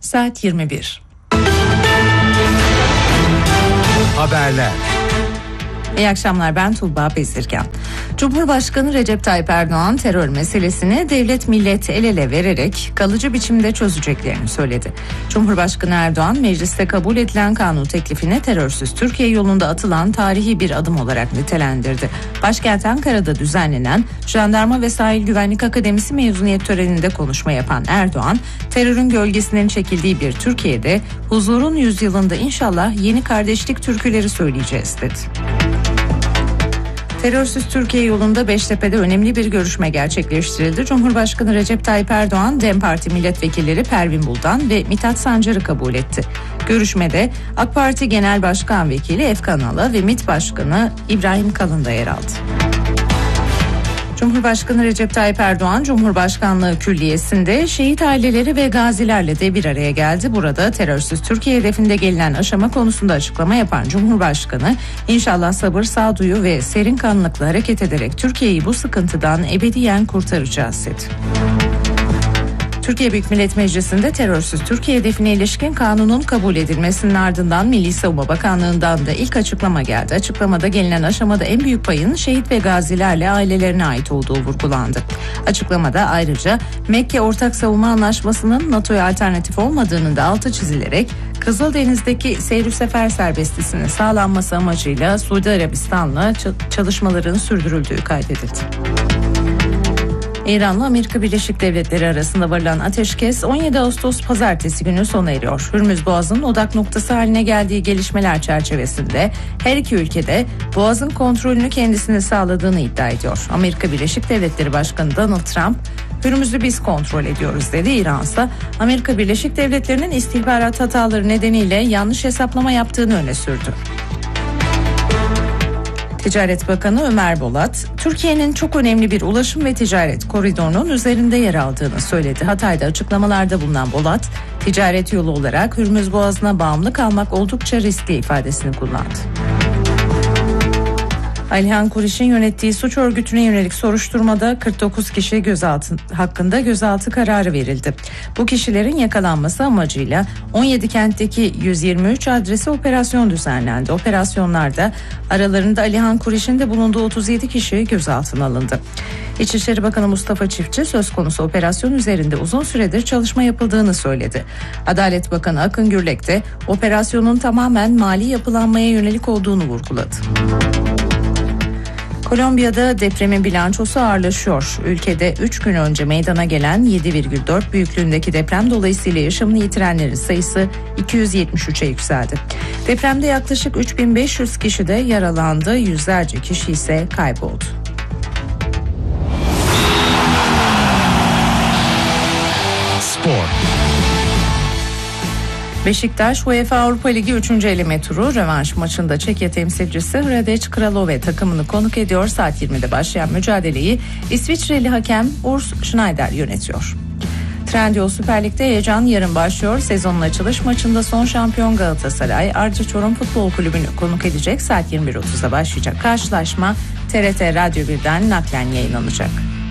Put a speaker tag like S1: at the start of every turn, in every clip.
S1: Saat 21.
S2: Haberler.
S1: İyi akşamlar, ben Tuğba Bezirgan. Cumhurbaşkanı Recep Tayyip Erdoğan terör meselesini devlet millet el ele vererek kalıcı biçimde çözeceklerini söyledi. Cumhurbaşkanı Erdoğan mecliste kabul edilen kanun teklifine terörsüz Türkiye yolunda atılan tarihi bir adım olarak nitelendirdi. Başkent Ankara'da düzenlenen Jandarma ve Sahil Güvenlik Akademisi mezuniyet töreninde konuşma yapan Erdoğan, terörün gölgesinin çekildiği bir Türkiye'de huzurun yüzyılında inşallah yeni kardeşlik türküleri söyleyeceğiz dedi. Terörsüz Türkiye yolunda Beştepe'de önemli bir görüşme gerçekleştirildi. Cumhurbaşkanı Recep Tayyip Erdoğan, DEM Parti milletvekilleri Pervin Buldan ve Mithat Sancar'ı kabul etti. Görüşmede AK Parti Genel Başkan Vekili Efkan Ala ve MİT Başkanı İbrahim Kalın da yer aldı. Cumhurbaşkanı Recep Tayyip Erdoğan, Cumhurbaşkanlığı Külliyesi'nde şehit aileleri ve gazilerle de bir araya geldi. Burada terörsüz Türkiye hedefinde gelinen aşama konusunda açıklama yapan Cumhurbaşkanı, inşallah sabır, sağduyu ve serin kanlılıkla hareket ederek Türkiye'yi bu sıkıntıdan ebediyen kurtaracağız dedi. Türkiye Büyük Millet Meclisi'nde terörsüz Türkiye hedefine ilişkin kanunun kabul edilmesinin ardından Milli Savunma Bakanlığı'ndan da ilk açıklama geldi. Açıklamada gelinen aşamada en büyük payın şehit ve gazilerle ailelerine ait olduğu vurgulandı. Açıklamada ayrıca Mekke Ortak Savunma Anlaşması'nın NATO'ya alternatif olmadığının da altı çizilerek Kızıldeniz'deki seyir sefer serbestisinin sağlanması amacıyla Suudi Arabistan'la çalışmaların sürdürüldüğü kaydedildi. İran'la Amerika Birleşik Devletleri arasında varılan ateşkes 17 Ağustos Pazartesi günü sona eriyor. Hürmüz Boğazı'nın odak noktası haline geldiği gelişmeler çerçevesinde her iki ülkede Boğaz'ın kontrolünü kendisine sağladığını iddia ediyor. Amerika Birleşik Devletleri Başkanı Donald Trump, "Hürmüz'ü biz kontrol ediyoruz" dedi. İran ise Amerika Birleşik Devletleri'nin istihbarat hataları nedeniyle yanlış hesaplama yaptığını öne sürdü. Ticaret Bakanı Ömer Bolat, Türkiye'nin çok önemli bir ulaşım ve ticaret koridorunun üzerinde yer aldığını söyledi. Hatay'da açıklamalarda bulunan Bolat, ticaret yolu olarak Hürmüz Boğazı'na bağımlı kalmak oldukça riskli ifadesini kullandı. Alihan Kuriş'in yönettiği suç örgütüne yönelik soruşturmada 49 kişi hakkında gözaltı kararı verildi. Bu kişilerin yakalanması amacıyla 17 kentteki 123 adrese operasyon düzenlendi. Operasyonlarda aralarında Alihan Kuriş'in de bulunduğu 37 kişi gözaltına alındı. İçişleri Bakanı Mustafa Çiftçi söz konusu operasyon üzerinde uzun süredir çalışma yapıldığını söyledi. Adalet Bakanı Akın Gürlek de operasyonun tamamen mali yapılanmaya yönelik olduğunu vurguladı. Kolombiya'da depremin bilançosu ağırlaşıyor. Ülkede 3 gün önce meydana gelen 7,4 büyüklüğündeki deprem dolayısıyla yaşamını yitirenlerin sayısı 273'e yükseldi. Depremde yaklaşık 3500 kişi de yaralandı, yüzlerce kişi ise kayboldu.
S2: Spor.
S1: Beşiktaş UEFA Avrupa Ligi 3. eleme turu rövanş maçında Çekya temsilcisi Hradec Kralove takımını konuk ediyor. Saat 20'de başlayan mücadeleyi İsviçreli hakem Urs Schneider yönetiyor. Trendyol Süper Lig'de heyecan yarın başlıyor. Sezonun açılış maçında son şampiyon Galatasaray Arca Çorum Futbol Kulübü'nü konuk edecek. Saat 21.30'da başlayacak karşılaşma TRT Radyo 1'den naklen yayınlanacak.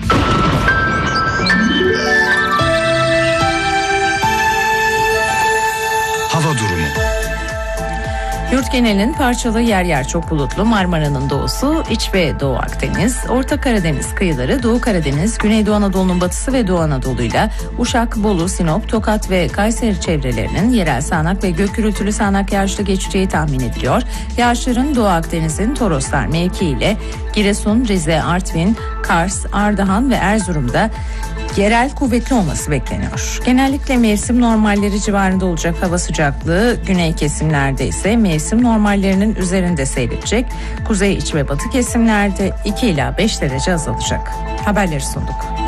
S2: Hava durumu.
S1: Yurt genelinin parçalı yer yer çok bulutlu. Marmara'nın doğusu, İç ve Doğu Akdeniz, Orta Karadeniz kıyıları, Doğu Karadeniz, Güneydoğu Anadolu'nun batısı ve Doğu Anadolu'yla Uşak, Bolu, Sinop, Tokat ve Kayseri çevrelerinin yerel sağanak ve gök gürültülü sağanak yağışlı geçeceği tahmin ediliyor. Yağışların Doğu Akdeniz'in Toroslar mevki ile Giresun, Rize, Artvin, Kars, Ardahan ve Erzurum'da yerel kuvvetli olması bekleniyor. Genellikle mevsim normalleri civarında olacak hava sıcaklığı, güney kesimlerde ise mevsim normallerinin üzerinde seyredecek. Kuzey, iç ve batı kesimlerde 2 ila 5 derece azalacak. Haberleri sunduk.